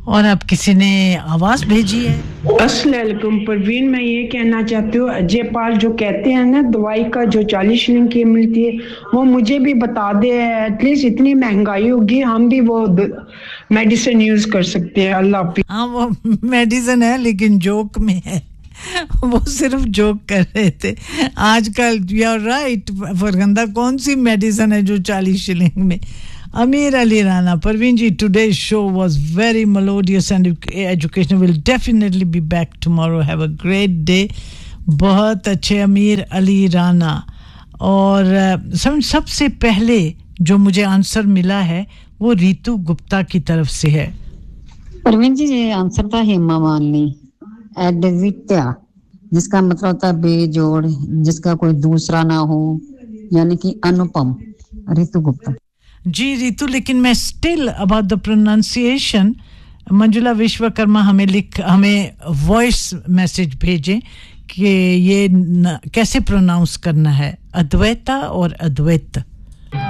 और अब किसी ने आवाज भेजी है। अस्सलाम वालेकुम परवीन, मैं ये कहना चाहती हूँ अजय पाल जो कहते हैं ना दवाई का जो 40 शिलिंग की मिलती है वो मुझे भी बता दे। एटलीस्ट इतनी महंगाई होगी हम भी वो मेडिसिन यूज कर सकते हैं। अल्लाह हाफिज। हाँ वो मेडिसिन है लेकिन जोक में है। वो सिर्फ जोक कर रहे थे। आजकल यू आर राइट फरगंदा, कौन सी मेडिसिन है जो 40 शिलिंग में। Amir Ali Rana, Parveen ji, today's show was very melodious and educational. We'll definitely be back tomorrow. Have a great day. बहुत अच्छे अमीर अली राना। और सबसे पहले जो मुझे आंसर मिला है वो रीतू गुप्ता की तरफ से है। परवीन जी ये आंसर था हेमा मालिनी, एडवित्या, जिसका मतलब होता है बेजोड़, जिसका कोई दूसरा ना हो, यानी कि अनुपम। रीतू गुप्ता जी रीतु, लेकिन मैं still about the pronunciation Manjula Vishwakarma हमें वॉइस मैसेज भेजें कि ये कैसे प्रोनाउंस करना है, अद्वैता और अद्वैत।